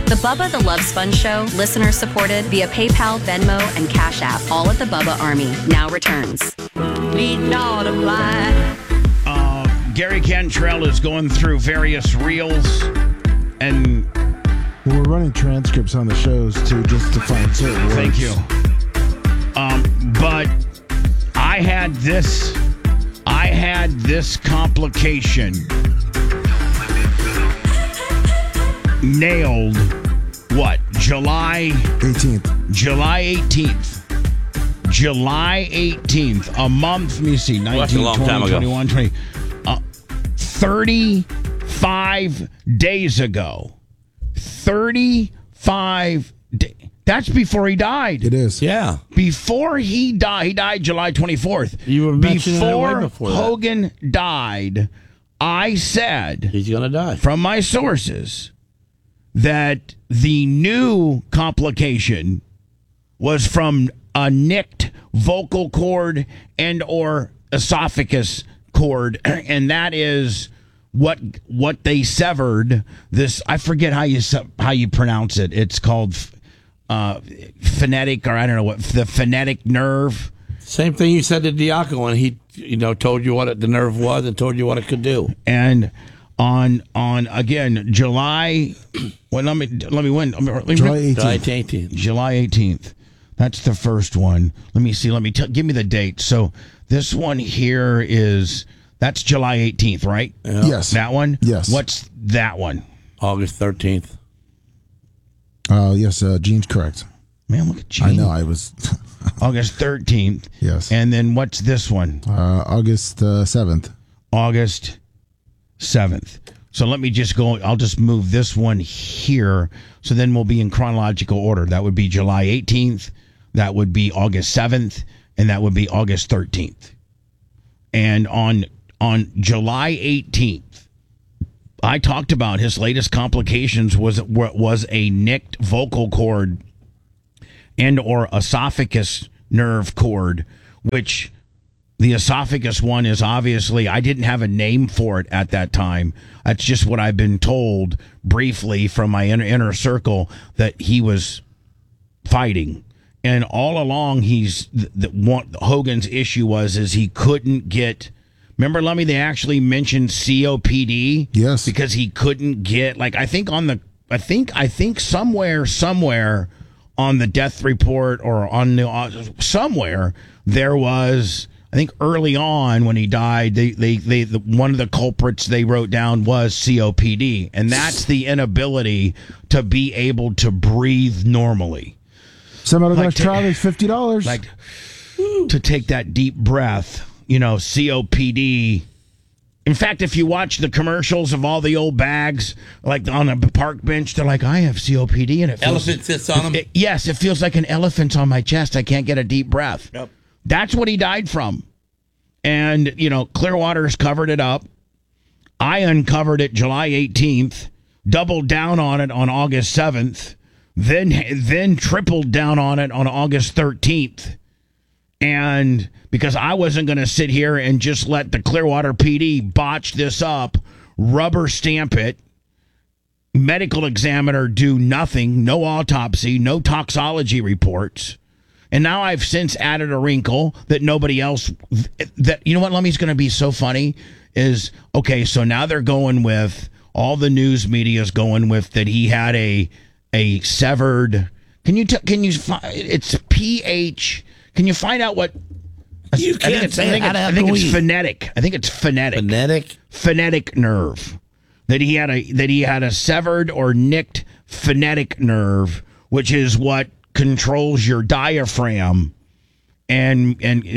The Bubba the Love Sponge Show, listener supported via PayPal, Venmo, and Cash App. All at the Bubba Army now returns. Gary Cantrell is going through various reels, and we're running transcripts on the shows too, just to find certain words. Thank you. But I had this complication nailed. What? July 18th. July 18th. A month. Let me see. 19, 20, 21, 20. 35 days ago. 35 days. That's before he died. It is. Yeah. Before he died July 24th. You were mentioning it way before before that. Hogan died, I said he's going to die. From my sources that the new complication was from a nicked vocal cord and or esophagus cord, and that is what they severed. This, I forget how you pronounce it. It's called phonetic, or I don't know what, the phonetic nerve. Same thing you said to Diaco, and he told you what the nerve was and told you what it could do. And on again July. Well, let me win. July 18th. July 18th. That's the first one. Let me see. Give me the date. So this one here that's July 18th, right? Yeah. Yes. That one? Yes. What's that one? August 13th. Yes, Gene's correct. Man, look at Gene. I know, I was... August 13th. Yes. And then what's this one? August 7th. August 7th. So let me just go, I'll just move this one here. So then we'll be in chronological order. That would be July 18th. That would be August 7th. And that would be August 13th. And on July 18th, I talked about his latest complications was a nicked vocal cord and or esophagus nerve cord, which the esophagus one is obviously, I didn't have a name for it at that time. That's just what I've been told briefly from my inner circle that he was fighting. And all along, Hogan's issue is he couldn't get. Remember, Lummy, they actually mentioned COPD. Yes, because he couldn't get, like, I think somewhere on the death report or on the somewhere there was. I think early on when he died, they one of the culprits they wrote down was COPD, and that's the inability to be able to breathe normally. Somebody like Charlie's $50. Like to take that deep breath, COPD. In fact, if you watch the commercials of all the old bags, like on a park bench, they're like, I have COPD, and it feels, elephant sits on them. Yes, it feels like an elephant's on my chest. I can't get a deep breath. Yep. That's what he died from. And, Clearwater's covered it up. I uncovered it July 18th, doubled down on it on August 7th, then tripled down on it on August 13th. And because I wasn't going to sit here and just let the Clearwater PD botch this up, rubber stamp it, medical examiner do nothing, no autopsy, no toxology reports. And now I've since added a wrinkle that nobody else, that, you know what, Lummy's going to be so funny is, okay, so now they're going with, all the news media is going with that he had a severed, it's PH, can you find out what, you can't say it. I think it's phonetic. I think it's phonetic. Phonetic nerve. That he had a severed or nicked phonetic nerve, which is what controls your diaphragm and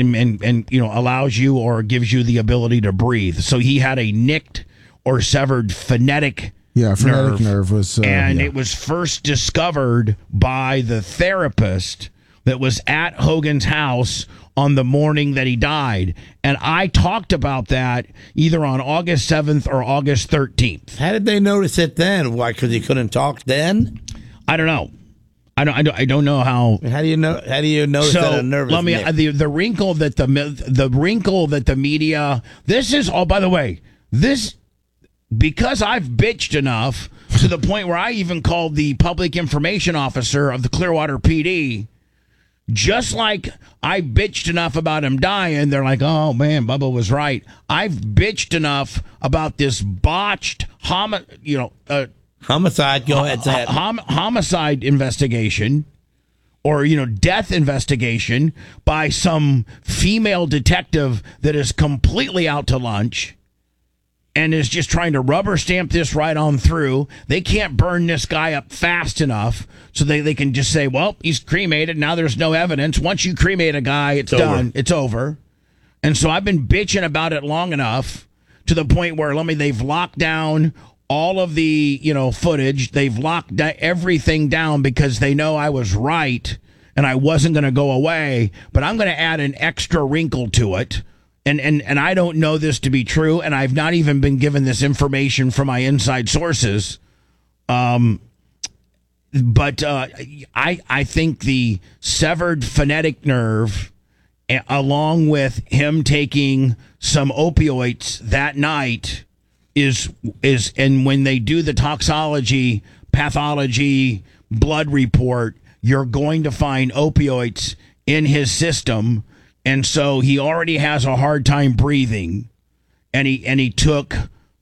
allows you or gives you the ability to breathe. So he had a nicked or severed phonetic nerve was it was first discovered by the therapist that was at Hogan's house on the morning that he died. And I talked about that either on August 7th or August 13th. How did they notice it then? Why, because he couldn't talk then? I don't know. I don't know how. How do you notice that a nervous? Let me the wrinkle that the media. This is all. By the way, this because I've bitched enough to the point where I even called the public information officer of the Clearwater PD, just like I bitched enough about him dying, they're like, oh man, Bubba was right. I've bitched enough about this botched homicide, Go ahead, say it. homicide investigation, or death investigation by some female detective that is completely out to lunch and is just trying to rubber stamp this right on through. They can't burn this guy up fast enough, so they can just say, well, he's cremated, now there's no evidence. Once you cremate a guy, it's done. It's over. And so I've been bitching about it long enough to the point where they've locked down all of the footage. They've locked everything down because they know I was right and I wasn't going to go away, but I'm going to add an extra wrinkle to it. And I don't know this to be true, and I've not even been given this information from my inside sources. But I think the severed phonetic nerve, along with him taking some opioids that night, is and when they do the toxology, pathology, blood report, you're going to find opioids in his system. And so he already has a hard time breathing, and he took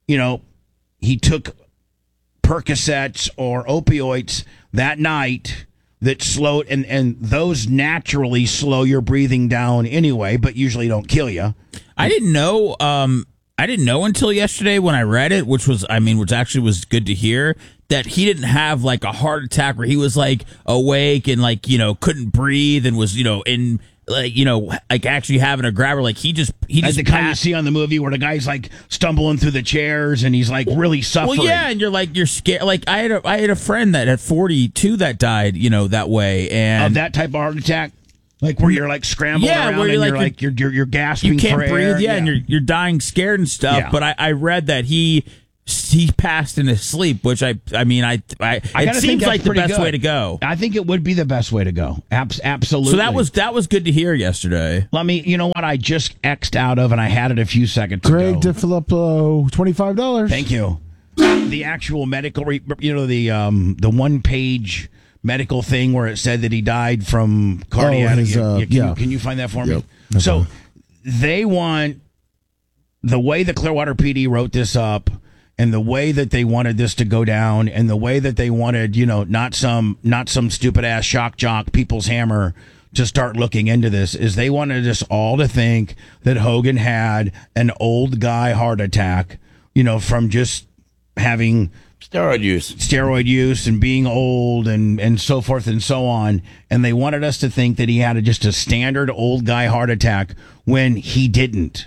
Percocets or opioids that night that slowed, and those naturally slow your breathing down anyway, but usually don't kill you. I didn't know until yesterday when I read it, which actually was good to hear, that he didn't have like a heart attack where he was like awake and couldn't breathe and was in actually having a grabber. Like he just the kind you see on the movie where the guy's like stumbling through the chairs and he's like really suffering. Well, yeah, and you're scared. Like I had a friend that at 42 that died, that way, and of that type of heart attack, like where you're like scrambling around, where you're gasping, you can't for breathe, air. And you're dying scared and stuff. Yeah. But I read that he passed in his sleep, which it seems like the best way to go. I think it would be the best way to go. Absolutely. So that was good to hear yesterday. You know what? I just X'd out of, and I had it a few seconds ago. Greg DeFilippo, $25. Thank you. The actual medical, the 1-page medical thing where it said that he died from cardiac. Can you find that for me? Yep. So they want, the way the Clearwater PD wrote this up, and the way that they wanted this to go down, and the way that they wanted, not some stupid ass shock jock People's Hammer to start looking into this, is they wanted us all to think that Hogan had an old guy heart attack, from just having steroid use and being old and so forth and so on. And they wanted us to think that he had just a standard old guy heart attack when he didn't.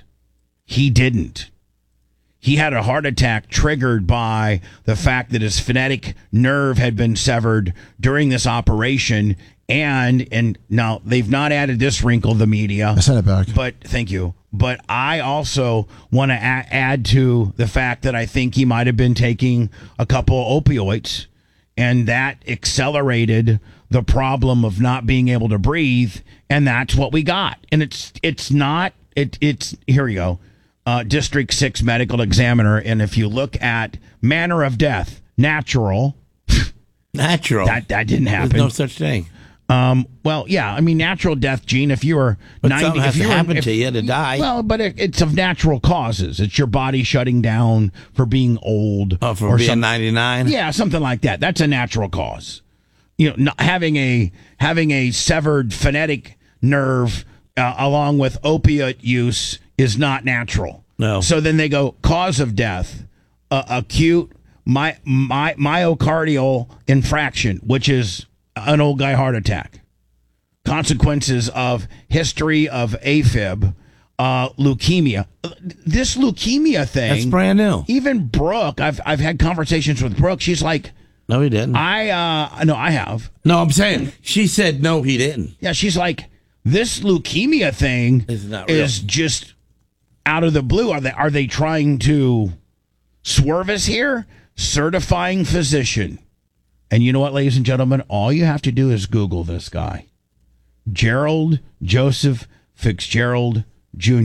He had a heart attack triggered by the fact that his phonetic nerve had been severed during this operation. And now they've not added this wrinkle, the media. I sent it back. But thank you. But I also want to add to the fact that I think he might have been taking a couple opioids, and that accelerated the problem of not being able to breathe. And that's what we got. And it's here we go. District 6 medical examiner, and if you look at manner of death, natural. That didn't happen. There's no such thing. Well, yeah, natural death, Gene. If you were 90, if you happen to you to die. Well, but it's of natural causes. It's your body shutting down for being old, or being 99. Yeah, something like that. That's a natural cause. Not having a severed phonetic nerve along with opiate use is not natural. No. So then they go cause of death, acute myocardial infraction, which is an old guy heart attack. Consequences of history of AFib, leukemia. This leukemia thing, that's brand new. Even Brooke, I've had conversations with Brooke. She's like, no, he didn't. I have. No, I'm saying she said no, he didn't. Yeah, she's like, this leukemia thing is just out of the blue. Are they trying to swerve us here? Certifying physician. And you know what, ladies and gentlemen? All you have to do is Google this guy. Gerald Joseph Fitzgerald Jr.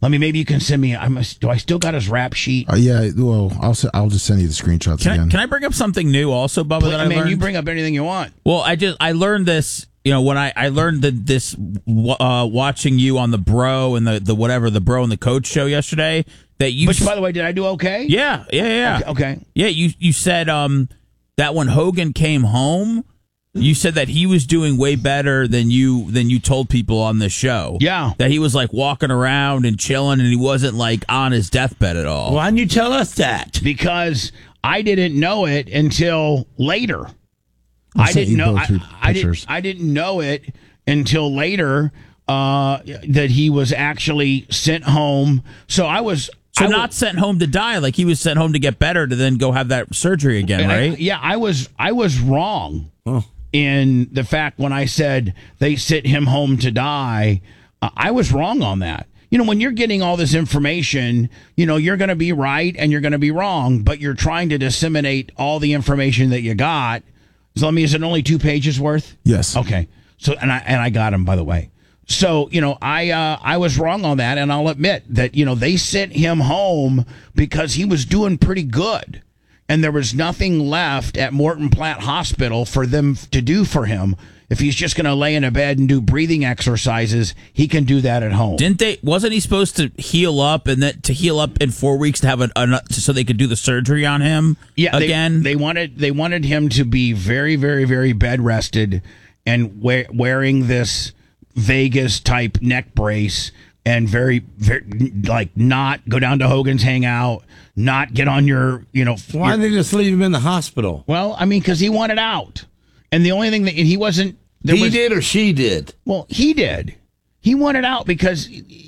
Maybe you can send me. Do I still got his rap sheet? Yeah, well, I'll just send you the screenshots again. Can I bring up something new also, Bubba? That I learned? You bring up anything you want. Well, I learned this. When I learned this watching you on the Bro and the whatever the Bro and the Coach show yesterday. Which, by the way, did I do okay? Yeah. Okay. Yeah, you said that when Hogan came home, you said that he was doing way better than you told people on this show. Yeah. That he was like walking around and chilling and he wasn't like on his deathbed at all. Why didn't you tell us that? Because I didn't know it until later. I didn't know it until later that he was actually sent home. So I was not sent home to die, like he was sent home to get better to then go have that surgery again, right? I was wrong. In the fact when I said they sent him home to die, I was wrong on that. When you're getting all this information, you're going to be right and you're going to be wrong, but you're trying to disseminate all the information that you got. So is it only 2 pages worth? Yes. Okay. So and I got him, by the way. So I was wrong on that, and I'll admit that they sent him home because he was doing pretty good. And there was nothing left at Morton Platte Hospital for them to do for him. If he's just going to lay in a bed and do breathing exercises, he can do that at home. Wasn't he supposed to heal up and then to heal up in 4 weeks to have so they could do the surgery on him? Yeah, again. They wanted him to be very, very, very bed rested and wearing this Vegas type neck brace and very, very not go down to Hogan's Hangout. Not get on your, Why did they just leave him in the hospital? Well, because he wanted out. And the only thing that he wasn't... He did or she did? Well, he did. He wanted out because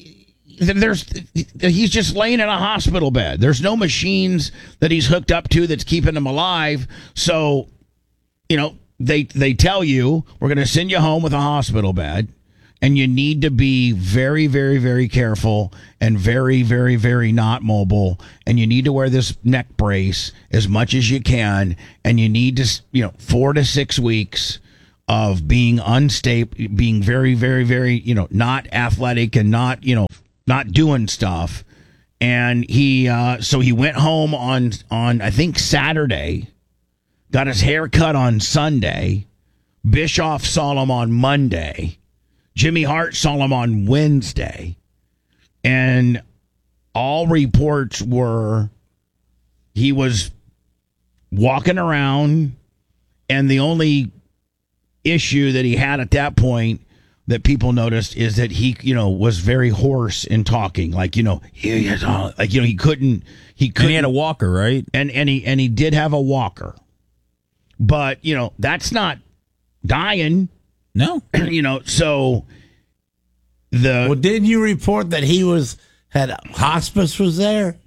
he's just laying in a hospital bed. There's no machines that he's hooked up to that's keeping him alive. So, they tell you, we're going to send you home with a hospital bed. And you need to be very, very, very careful and very, very, very not mobile. And you need to wear this neck brace as much as you can. And you need to, 4 to 6 weeks of being unstable, being very, very, very, not athletic and not, not doing stuff. And so he went home on I think Saturday, got his hair cut on Sunday. Bischoff saw him on Monday. Jimmy Hart saw him on Wednesday, and all reports were he was walking around, and the only issue that he had at that point that people noticed is that he, was very hoarse in talking, he couldn't. And he had a walker, right? And he did have a walker, but that's not dying. No. So Well, didn't you report that he had hospice was there?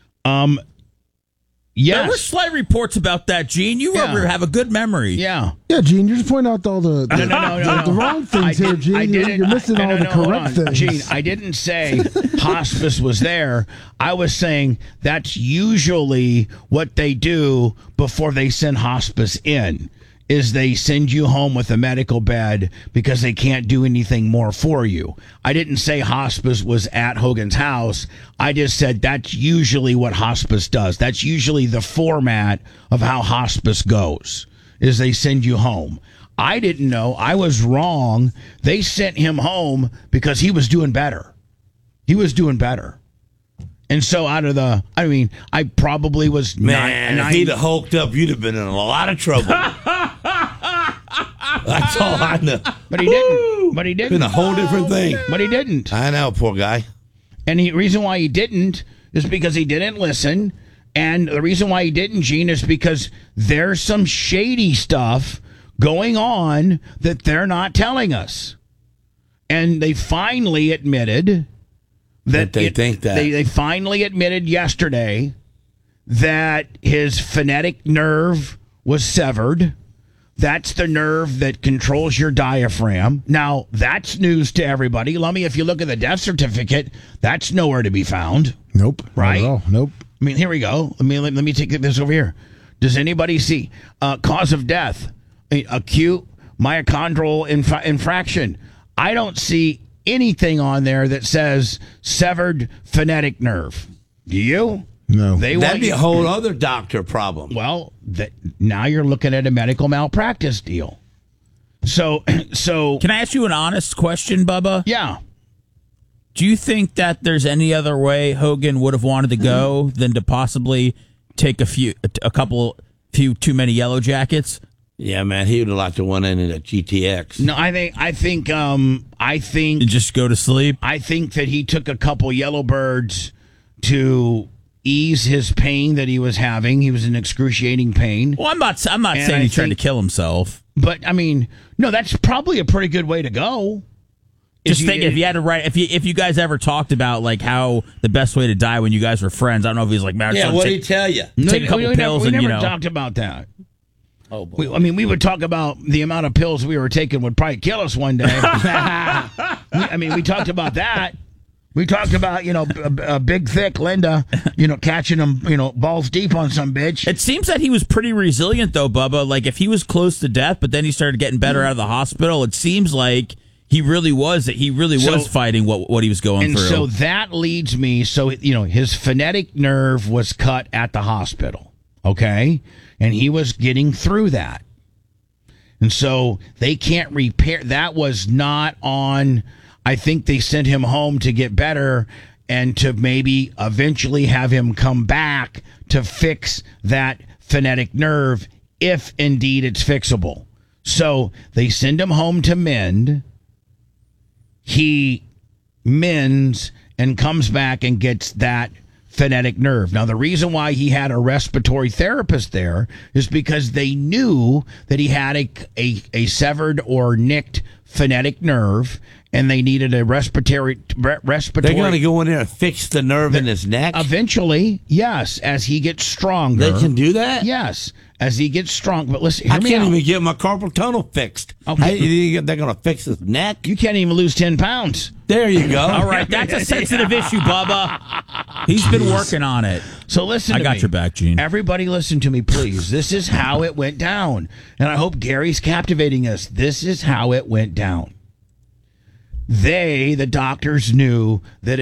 Yes. There were slight reports about that, Gene. You have a good memory. Yeah. Yeah, Gene, you're just pointing out all the wrong things here, Gene. You're missing all the correct things. Gene, I didn't say hospice was there. I was saying that's usually what they do before they send hospice in. Is they send you home with a medical bed because they can't do anything more for you. I didn't say hospice was at Hogan's house. I just said that's usually what hospice does. That's usually the format of how hospice goes, is they send you home. I didn't know. I was wrong. They sent him home because he was doing better. He was doing better. And so I probably was... if he'd have hulked up, you'd have been in a lot of trouble. That's all I know. But he didn't. But he didn't. Been a whole different thing. But he didn't. I know, poor guy. And the reason why he didn't is because he didn't listen. And the reason why he didn't, Gene, is because there's some shady stuff going on that they're not telling us. And they finally admitted... They finally admitted yesterday that his phonetic nerve was severed. That's the nerve that controls your diaphragm. Now, that's news to everybody. Lummy, if you look at the death certificate, that's nowhere to be found. Nope. Right? Not at all. Nope. I mean, here we go. Let me take this over here. Does anybody see cause of death? Acute myocardial infraction. I don't see anything on there that says severed phonetic nerve. Do you? No. That'd be a whole other doctor problem. Well, now you're looking at a medical malpractice deal. So can I ask you an honest question, Bubba? Yeah. Do you think that there's any other way Hogan would have wanted to go than to possibly take a few too many Yellow Jackets? Yeah, man, he would have liked to went in a GTX. No, I think and just go to sleep. I think that he took a couple Yellowbirds to ease his pain that he was having. He was in excruciating pain. Well, I'm not saying he tried to kill himself. But I mean, no, that's probably a pretty good way to go. Just think if you had to write, if you guys ever talked about like how the best way to die when you guys were friends. I don't know if he's like, man, yeah, what did he tell you? Take a couple pills we and never talked about that. Oh, boy. We would talk about the amount of pills we were taking would probably kill us one day. I mean, we talked about that. We talked about, a big, thick Linda, catching him, balls deep on some bitch. It seems that he was pretty resilient, though, Bubba. Like, if he was close to death, but then he started getting better out of the hospital, it seems like he really was fighting what he was going through. And so that leads me, his phonetic nerve was cut at the hospital, okay? And he was getting through that. And so they can't repair. That was not on... I think they sent him home to get better and to maybe eventually have him come back to fix that phonetic nerve if indeed it's fixable. So they send him home to mend. He mends and comes back and gets that phonetic nerve. Now, the reason why he had a respiratory therapist there is because they knew that he had a severed or nicked phonetic nerve, and they needed a respiratory. They're going to go in there and fix the nerve in his neck? Eventually, yes, as he gets stronger. They can do that? Yes, as he gets strong. But listen, hear I me can't out. even get my carpal tunnel fixed. Okay. How you think they're going to fix his neck? You can't even lose 10 pounds. There you go. All right, that's a sensitive issue, Bubba. He's been working on it. So listen to me. I got your back, Gene. Everybody listen to me, please. This is how it went down. And I hope Gary's captivating us. This is how it went down. The doctors knew that